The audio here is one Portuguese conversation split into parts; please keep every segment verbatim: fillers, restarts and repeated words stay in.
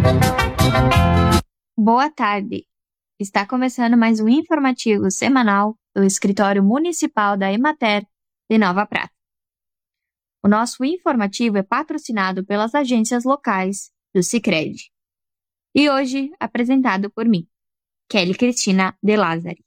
Boa tarde! Está começando mais um informativo semanal do Escritório Municipal da Emater de Nova Prata. O nosso informativo é patrocinado pelas agências locais do Sicredi. E hoje apresentado por mim, Kelly Cristina de Lázari.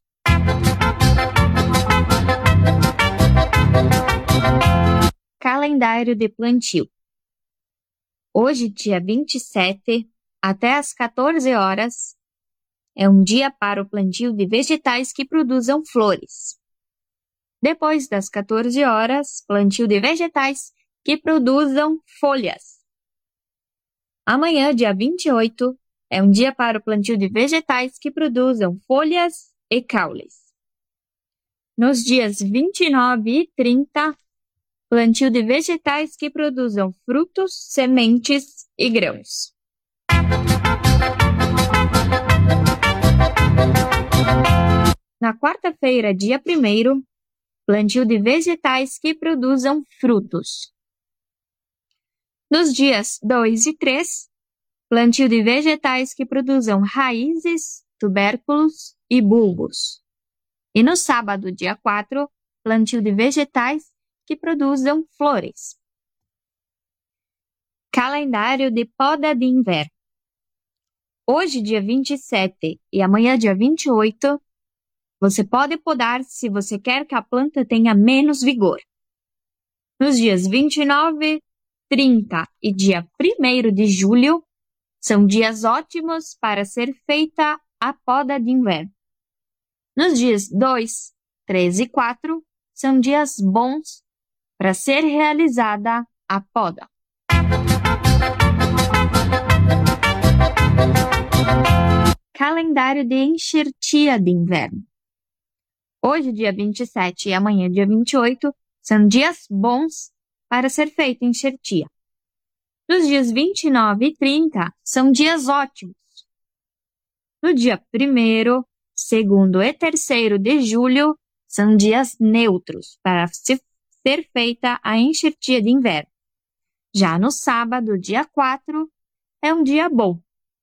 Calendário de plantio. Hoje, dia vinte e sete, até às quatorze horas, é um dia para o plantio de vegetais que produzam flores. Depois das quatorze horas, plantio de vegetais que produzam folhas. Amanhã, dia vinte e oito, é um dia para o plantio de vegetais que produzam folhas e caules. Nos dias vinte e nove e trinta, plantio de vegetais que produzam frutos, sementes e grãos. Na quarta-feira, dia primeiro, plantio de vegetais que produzam frutos. Nos dias dois e três, plantio de vegetais que produzam raízes, tubérculos e bulbos. E no sábado, dia quatro, plantio de vegetais que produzam flores. Calendário de poda de inverno. Hoje, dia vinte e sete, e amanhã, dia vinte e oito, você pode podar se você quer que a planta tenha menos vigor. Nos dias vinte e nove, trinta e dia primeiro de julho, são dias ótimos para ser feita a poda de inverno. Nos dias dois, três e quatro, são dias bons para ser realizada a poda. Calendário de enxertia de inverno. Hoje, dia vinte e sete, e amanhã, dia vinte e oito, são dias bons para ser feita enxertia. Nos dias vinte e nove e trinta, são dias ótimos. No dia primeiro, segundo e terceiro de julho, são dias neutros para ser feita a enxertia de inverno. Já no sábado, dia quatro, é um dia bom.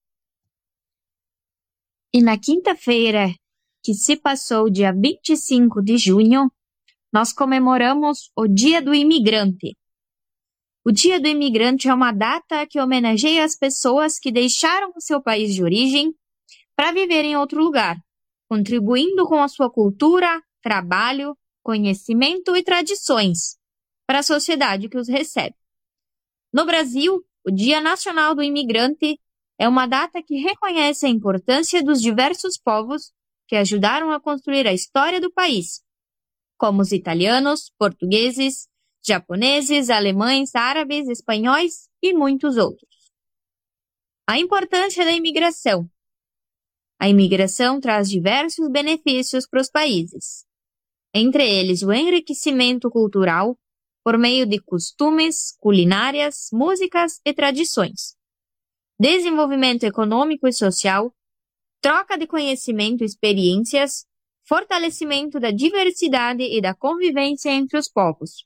E na quinta-feira, que se passou dia vinte e cinco de junho, nós comemoramos o Dia do Imigrante. O Dia do Imigrante é uma data que homenageia as pessoas que deixaram o seu país de origem para viver em outro lugar, contribuindo com a sua cultura, trabalho, conhecimento e tradições para a sociedade que os recebe. No Brasil, o Dia Nacional do Imigrante é uma data que reconhece a importância dos diversos povos que ajudaram a construir a história do país, como os italianos, portugueses, japoneses, alemães, árabes, espanhóis e muitos outros. A importância da imigração. A imigração traz diversos benefícios para os países, entre eles o enriquecimento cultural por meio de costumes, culinárias, músicas e tradições, desenvolvimento econômico e social, troca de conhecimento e experiências, fortalecimento da diversidade e da convivência entre os povos.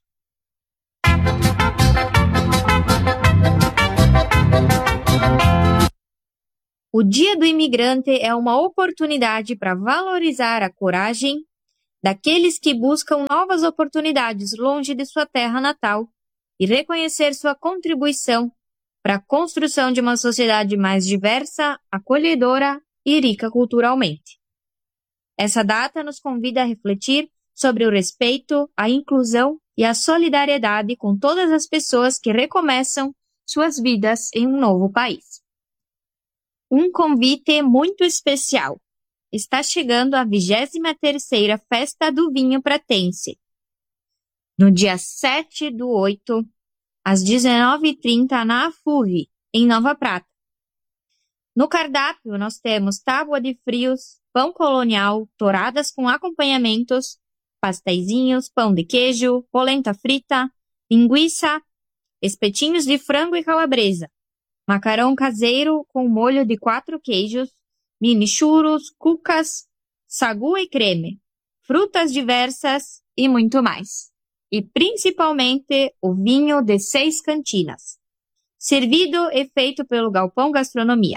O Dia do Imigrante é uma oportunidade para valorizar a coragem daqueles que buscam novas oportunidades longe de sua terra natal e reconhecer sua contribuição para a construção de uma sociedade mais diversa, acolhedora e rica culturalmente. Essa data nos convida a refletir sobre o respeito, a inclusão e a solidariedade com todas as pessoas que recomeçam suas vidas em um novo país. Um convite muito especial. Está chegando a vigésima terceira Festa do Vinho Pratense. No dia sete do oito, às dezenove e trinta, na A F U V, em Nova Prata. No cardápio, nós temos tábua de frios, pão colonial, touradas com acompanhamentos, pasteizinhos, pão de queijo, polenta frita, linguiça, espetinhos de frango e calabresa, macarrão caseiro com molho de quatro queijos, mini churros, cucas, sagu e creme, frutas diversas e muito mais. E principalmente o vinho de seis cantinas. servido e feito pelo Galpão Gastronomia.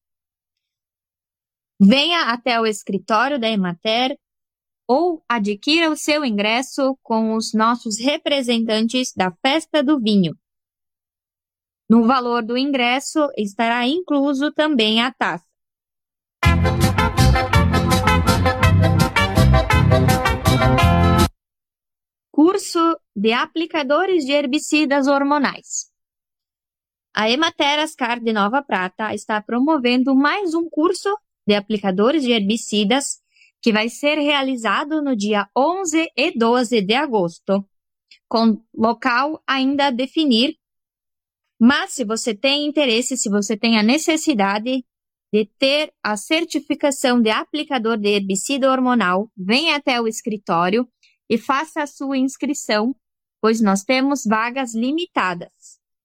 Venha até o escritório da Emater ou adquira o seu ingresso com os nossos representantes da Festa do Vinho. No valor do ingresso estará incluso também a taça. Curso de aplicadores de herbicidas hormonais. A Emater Ascar de Nova Prata está promovendo mais um curso de aplicadores de herbicidas que vai ser realizado no dia onze e doze de agosto, com local ainda a definir. Mas se você tem interesse, se você tem a necessidade de ter a certificação de aplicador de herbicida hormonal, venha até o escritório e faça a sua inscrição, pois nós temos vagas limitadas.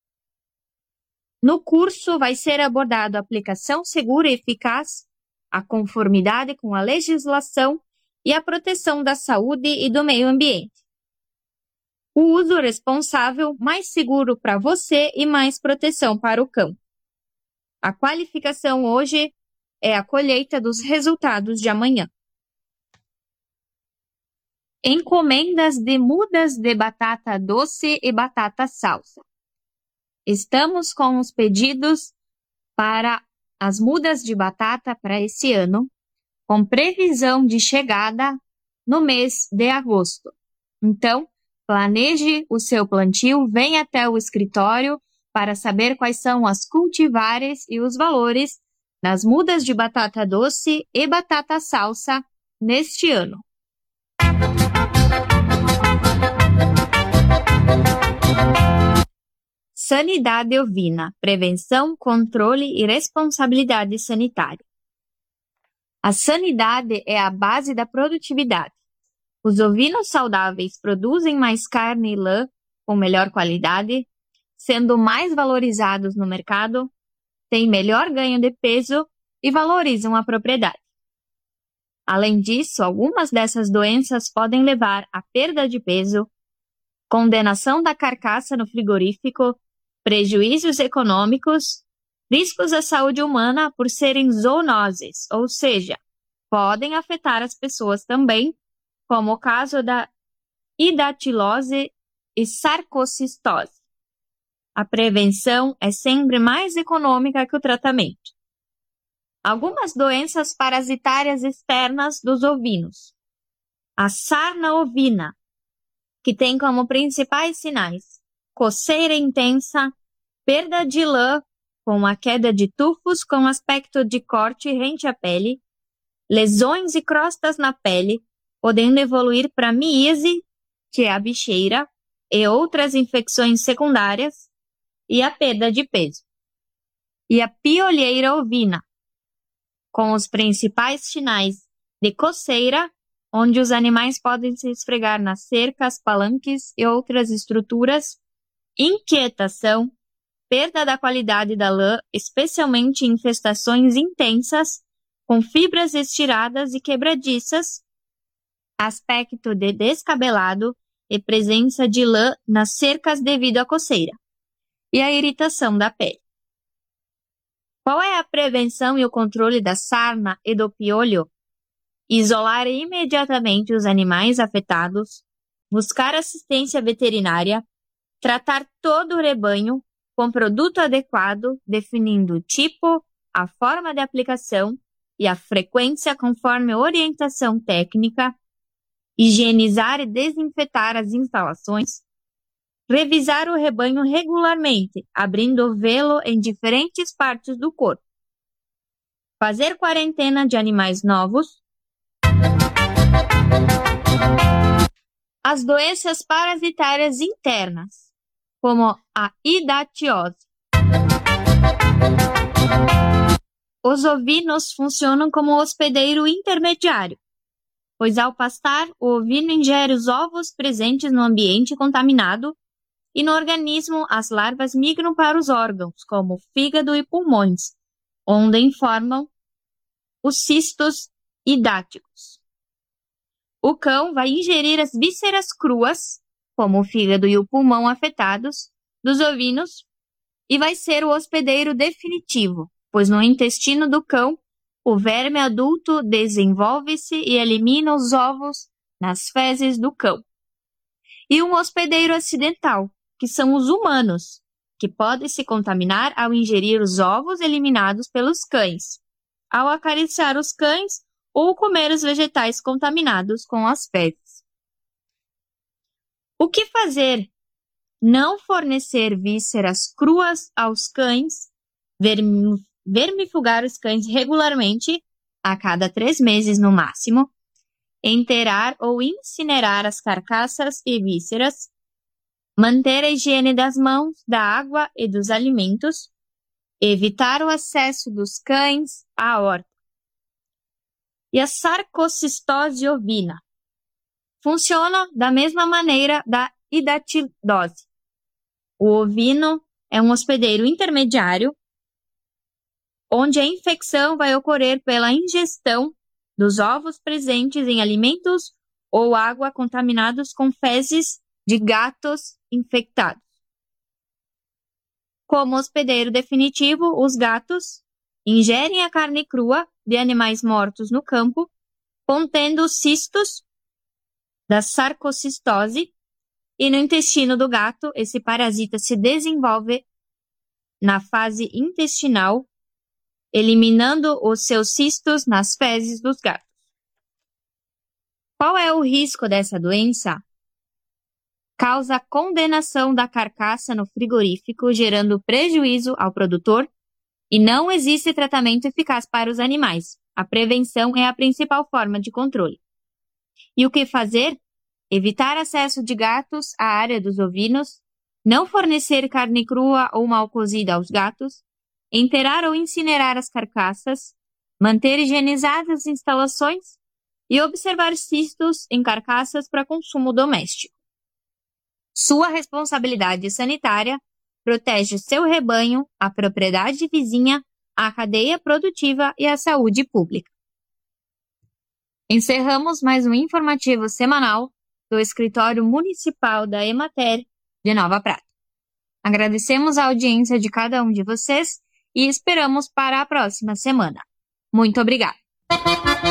No curso vai ser abordado a aplicação segura e eficaz, a conformidade com a legislação e a proteção da saúde e do meio ambiente. O uso responsável, mais seguro para você e mais proteção para o cão. A qualificação hoje é a colheita dos resultados de amanhã. Encomendas de mudas de batata doce e batata salsa. Estamos com os pedidos para as mudas de batata para esse ano, com previsão de chegada no mês de agosto. Então, planeje o seu plantio, venha até o escritório para saber quais são as cultivares e os valores das mudas de batata doce e batata salsa neste ano. Sanidade ovina, prevenção, controle e responsabilidade sanitária. A sanidade é a base da produtividade. Os ovinos saudáveis produzem mais carne e lã com melhor qualidade, sendo mais valorizados no mercado, têm melhor ganho de peso e valorizam a propriedade. Além disso, algumas dessas doenças podem levar à perda de peso, condenação da carcaça no frigorífico, prejuízos econômicos, riscos à saúde humana por serem zoonoses, ou seja, podem afetar as pessoas também, como o caso da hidatilose e sarcocistose. A prevenção é sempre mais econômica que o tratamento. Algumas doenças parasitárias externas dos ovinos. A sarna ovina, que tem como principais sinais coceira intensa, perda de lã com a queda de tufos com aspecto de corte rente à pele, lesões e crostas na pele, podendo evoluir para miíase, que é a bicheira, e outras infecções secundárias, e a perda de peso. E a piolheira ovina, com os principais sinais de coceira, onde os animais podem se esfregar nas cercas, palanques e outras estruturas, inquietação, perda da qualidade da lã, especialmente em infestações intensas, com fibras estiradas e quebradiças, aspecto de descabelado e presença de lã nas cercas devido à coceira, e a irritação da pele. Qual é a prevenção e o controle da sarna e do piolho? Isolar imediatamente os animais afetados, buscar assistência veterinária, tratar todo o rebanho com produto adequado, definindo o tipo, a forma de aplicação e a frequência conforme orientação técnica, higienizar e desinfetar as instalações, revisar o rebanho regularmente, abrindo o velo em diferentes partes do corpo, fazer quarentena de animais novos, as doenças parasitárias internas, como a hidatiose. Os ovinos funcionam como hospedeiro intermediário, pois ao pastar, o ovino ingere os ovos presentes no ambiente contaminado e no organismo as larvas migram para os órgãos, como fígado e pulmões, onde formam os cistos hidáticos. O cão vai ingerir as vísceras cruas, como o fígado e o pulmão afetados, dos ovinos e vai ser o hospedeiro definitivo, pois no intestino do cão, o verme adulto desenvolve-se e elimina os ovos nas fezes do cão. E um hospedeiro acidental, que são os humanos, que podem se contaminar ao ingerir os ovos eliminados pelos cães, ao acariciar os cães ou comer os vegetais contaminados com as fezes. O que fazer? Não fornecer vísceras cruas aos cães, verm- vermifugar os cães regularmente, a cada três meses no máximo, enterrar ou incinerar as carcaças e vísceras, manter a higiene das mãos, da água e dos alimentos, evitar o acesso dos cães à horta. E a sarcocistose ovina funciona da mesma maneira da hidatidose. O ovino é um hospedeiro intermediário, onde a infecção vai ocorrer pela ingestão dos ovos presentes em alimentos ou água contaminados com fezes de gatos infectados. Como hospedeiro definitivo, os gatos ingerem a carne crua de animais mortos no campo, contendo cistos da sarcocistose, e no intestino do gato, esse parasita se desenvolve na fase intestinal, eliminando os seus cistos nas fezes dos gatos. Qual é o risco dessa doença? Causa condenação da carcaça no frigorífico, gerando prejuízo ao produtor, e não existe tratamento eficaz para os animais. A prevenção é a principal forma de controle. E o que fazer? Evitar acesso de gatos à área dos ovinos, não fornecer carne crua ou mal cozida aos gatos, enterrar ou incinerar as carcaças, manter higienizadas as instalações e observar cistos em carcaças para consumo doméstico. Sua responsabilidade sanitária protege seu rebanho, a propriedade vizinha, a cadeia produtiva e a saúde pública. Encerramos mais um informativo semanal do Escritório Municipal da Emater de Nova Prata. Agradecemos a audiência de cada um de vocês e esperamos para a próxima semana. Muito obrigada!